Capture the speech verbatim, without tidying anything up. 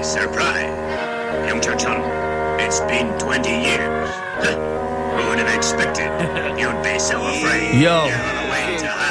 Surprise. Young Chun-Chun, it's been twenty years. Who would have expected you'd be so afraid? Yo.